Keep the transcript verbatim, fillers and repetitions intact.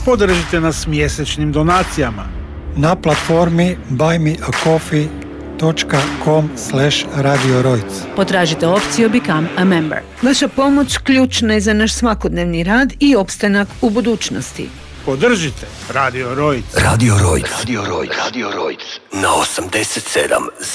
Podržite nas mjesečnim donacijama na platformi buy me a coffee dot com slash radio rojc. Potražite opciju Become a Member. Vaša pomoć ključna je za naš svakodnevni rad i opstanak u budućnosti. Podržite Radio Rojc. Radio Rojc. Radio Rojc. Radio Rojc. Na osamdeset sedam